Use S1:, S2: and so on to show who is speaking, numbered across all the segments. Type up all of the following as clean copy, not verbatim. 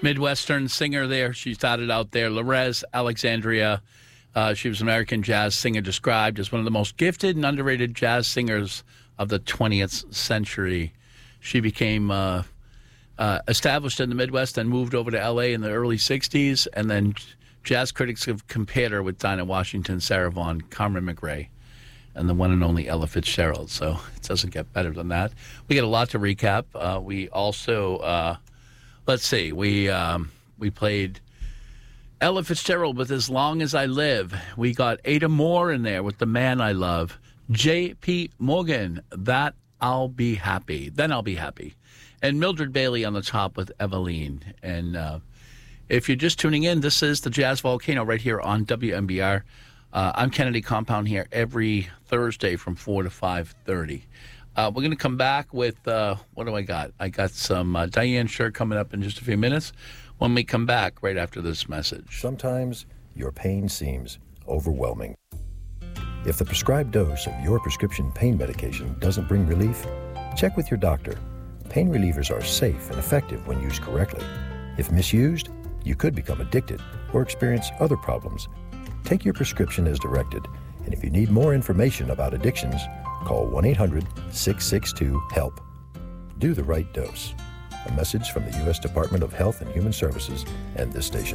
S1: Midwestern singer there. She started out there. Lorez Alexandria. She was an American jazz singer described as one of the most gifted and underrated jazz singers of the 20th century. She became established in the Midwest and moved over to L.A. in the early 60s, and then jazz critics have compared her with Dinah Washington, Sarah Vaughan, Carmen McRae, and the one and only Ella Fitzgerald. So it doesn't get better than that. We got a lot to recap. We also, let's see, we played Ella Fitzgerald with As Long As I Live. We got Ada Moore in there with The Man I Love. J.P. Morgan, That I'll Be Happy. Then I'll Be Happy. And Mildred Bailey on the top with Eveline. And if you're just tuning in, this is the Jazz Volcano right here on WMBR. I'm Kennedy Compound here every Thursday from 4 to 5:30. We're going to come back with, what do I got? I got some Diane Scher coming up in just a few minutes when we come back right after this message.
S2: Sometimes your pain seems overwhelming. If the prescribed dose of your prescription pain medication doesn't bring relief, check with your doctor. Pain relievers are safe and effective when used correctly. If misused, you could become addicted or experience other problems. Take your prescription as directed, and if you need more information about addictions, call 1-800-662-HELP. Do the right dose. A message from the U.S. Department of Health and Human Services and this station.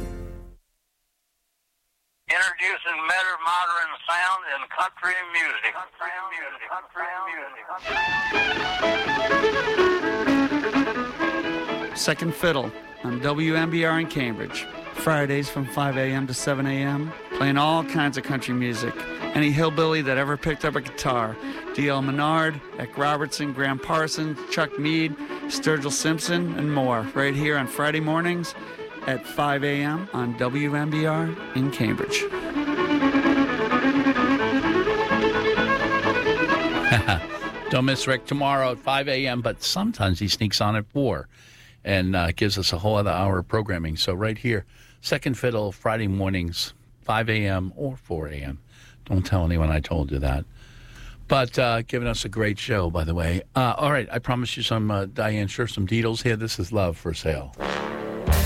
S3: Introducing better modern sound in country music.
S4: Second Fiddle on WMBR in Cambridge. Fridays from 5 a.m. to 7 a.m. Playing all kinds of country music. Any hillbilly that ever picked up a guitar. D.L. Menard, Eck Robertson, Graham Parsons, Chuck Mead, Sturgill Simpson, and more. Right here on Friday mornings at 5 a.m. on WMBR in Cambridge.
S1: Don't miss Rick tomorrow at 5 a.m., but sometimes he sneaks on at 4 and gives us a whole other hour of programming. So right here, Second Fiddle, Friday mornings, 5 a.m. or 4 a.m. Don't tell anyone I told you that. But giving us a great show, by the way. All right, I promised you some Diane Scher, some Deedles here. This is Love for Sale.